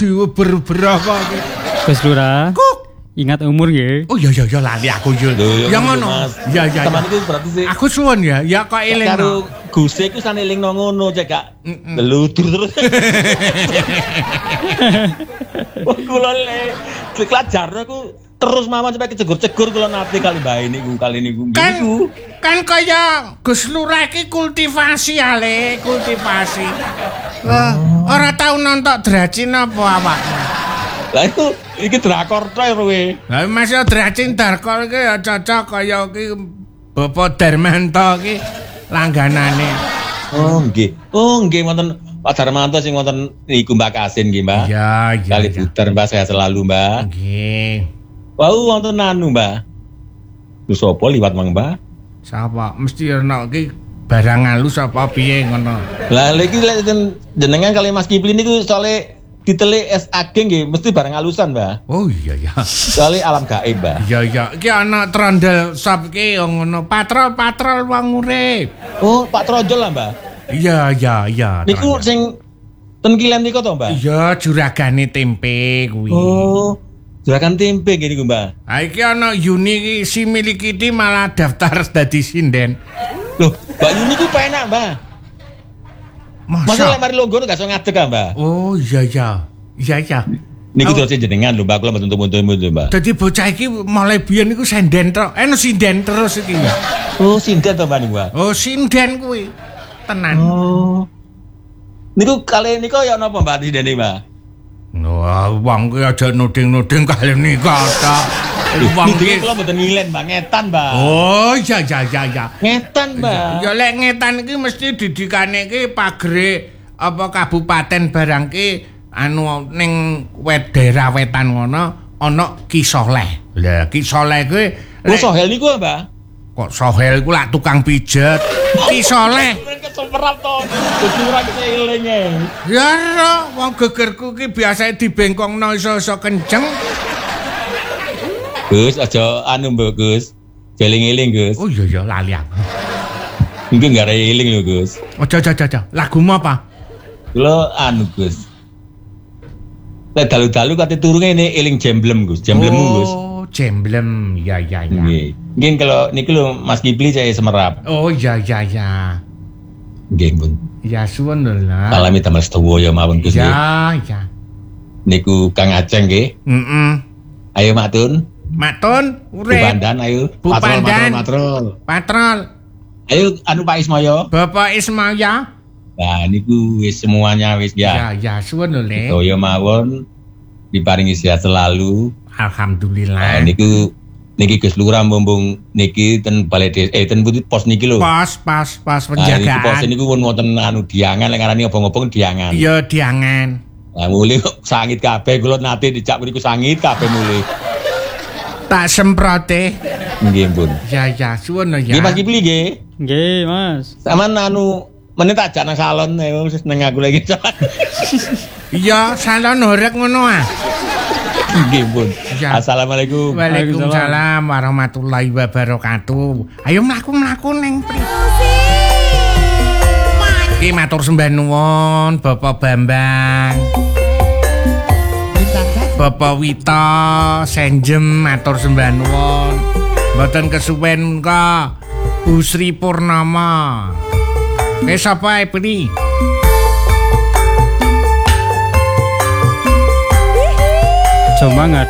diuber-uber apa. Gus Lurah. Ingat umur ya. Oh iya lali aku yo. Ya ngono. Ya. Teman iki berarti sih. Aku suwun ya. Ya kok eling. Karo Guse iku san elingno ngono cek gak deludur terus. Wah kula le dikelajarno aku terus mawon sampai kejegur-jegur kula nate kali bae niku kali niku. Kan kaya Gus Lurah iki kultivasi ale, kultivasi. Ora tau nonton Dracin apa awakmu? Lah itu iki drakor tok kowe. Lah masih Dracin Darkor iki ya cocok kaya iki Bapak Darmanto iki langganane. Oh nggih wonten Pak Darmanto sing wonten niku Mbak Kasin nggih, Mbak. Iya. Kali puter Mbak saya selalu, Mbak. Nggih. Wau wonten anu, Mbak. Ku sapa liwat Mang, Mbak? Sapa? Mesti ana iki barang halus apa piye ngono. Lah iki lek jenengan kali Mas Kipli niku soalé ditelik SAG nggih mesti barang halusan, Mbak. Oh iya. Soalé alam gaib, Mbak. Iya. Iki ana trondel sop iki ngono. Patrol wong urip. Oh, Pak Trojol lah, Mbak. Iya. Niku sing ten kilen niku to, Mbak? Iya, juragane tempe kuwi. Oh, juragan tempe nggih niku, Mbak. Ha iki ana Yuni iki si Milikiti malah daftar dadi sinden. Loh, Mbak Yuni ku penak, Mbak. Masa lek mari longgo gak iso ngadeg, Mbak? Oh, iya. Niku terus jenengan lho, Mbak, kula mboten tuntun-tuntun, Mbak. Dadi bocah iki mulai biyen niku sinden tok. Sinden terus iki, Mbak. Oh, sinden to, Mbak niku, Mbak. Oh, sinden kuwi. Tenan. Oh. Niku kali niku ya napa, Mbak, sinden iki, Mbak? Wah, wong kuwi aja nuding-nuding kali nika tok. Wong iki kula mboten ngilen, Mbak, ngetan, Mbak. Oh, iya. Ngetan, Mbak. Ya lek ngetan iki mesti didikane iki pagere apa kabupaten barang ki anu ning daerah wetan ngono ana Ki Soleh. Lah Ki Soleh kuwi Sohel niku, Mbak. Kok Sohel iku lak tukang pijet. Ki Soleh. Kesemprap to. Ora kese elinge. Ya, wong gegerku ki biasa dibengkongno iso-iso kenceng. Gus, aja anu Mbak Gus. Eling-eling, Gus. Oh iya lali aku. Iki gak eling lho, Gus. Aja. Lagumu apa? Kula anu, Gus. Lek dalu-dalu kate turune ini eling jemblem, Gus. Jemblemu, Gus. Oh, jemblem. Ya. Nggih. Nggih kalau niku lho Mas Kipli saya semerap. Oh, iya. Nggih, Bun. Ya suwun lho lah. Kalami damel sedaya mawon, Gus. Ya. Niku Kang Aceng nggih. Ayo Matun. Urip. Bubandan ayo. Patrol. Ayo anu Pak Ismoyo. Bapak Ismaya. Nah, niku wis semuanya wis ya. Ya, suwun lho, Le. Sedaya mawon diparingi sehat selalu. Alhamdulillah. Nah, niki Gus Lurah mumpung niki ten balai desa ten pos niki lho. Pas penjagaan. Nah, pos niku wonten anu diangan lek ngarani obong-obong diangan. Iya, diangan. Lah mulih sangit kabeh kula nate dijak mriku sangit kabeh mulih. Tak semprote. Nggih, Bun. Ya, suwun ya. Nggih Mas Kipli nggih. Nggih, Mas. Sampeyan anu menit ajak nang salon wis nang aku lagi. Iya, salon horek ngono ah. Nggih, Bun. Ya. Assalamualaikum. Waalaikumsalam warahmatullahi wabarakatuh. Ayo mlaku-mlaku ning Iki matur sembah nuwun Bapak Bambang. Bapak Wito Senjem matur sembah nuwun. Mboten kesuwen ka Bu Sri Purnama. Wis apa Epri? Semangat.